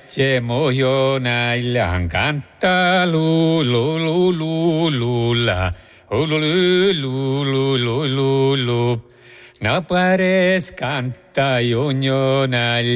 che moiona il canta lu lu lu lu lu la lu lu lu lu lu lu lu na pares canta ionyona